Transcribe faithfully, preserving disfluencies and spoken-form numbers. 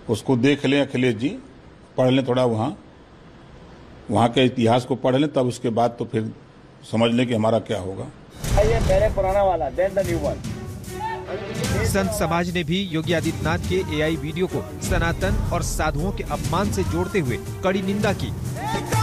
उसको देख लें अखिलेश जी, पढ़ लें थोड़ा, वहाँ वहाँ के इतिहास को पढ़ लें, तब उसके बाद तो फिर समझ लें कि हमारा क्या होगा। ये पहले पुराना वाला, देन द न्यू वन। संत समाज ने भी योगी आदित्यनाथ के एआई वीडियो को सनातन और साधुओं के अपमान से जोड़ते हुए कड़ी निंदा की।